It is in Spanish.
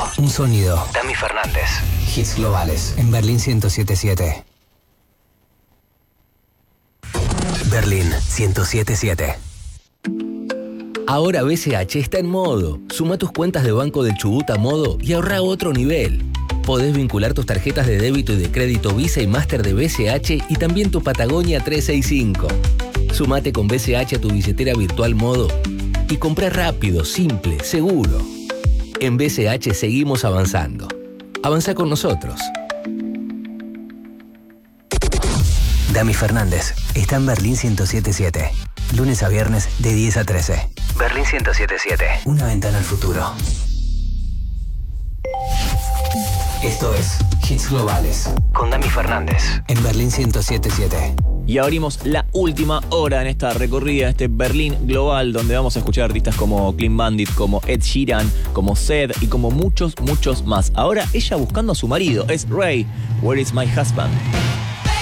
Un sonido. Dami Fernández. Hits globales en Berlín 107.7. Berlín 107.7. Ahora BCH está en modo. Suma tus cuentas de Banco del Chubut a modo y ahorra a otro nivel. Podés vincular tus tarjetas de débito y de crédito Visa y Master de BCH y también tu Patagonia 365. Sumate con BCH a tu billetera virtual modo y comprá rápido, simple, seguro. En BCH seguimos avanzando. Avanza con nosotros. Dami Fernández está en Berlín 107.7. Lunes a viernes de 10 a 13. Berlín 107.7. Una ventana al futuro. Esto es Hits Globales con Dami Fernández en Berlín 107.7. Y abrimos la última hora en esta recorrida, este Berlín Global, donde vamos a escuchar artistas como Clean Bandit, como Ed Sheeran, como Zed y como muchos, muchos más. Ahora ella buscando a su marido, es Ray, Where is my husband?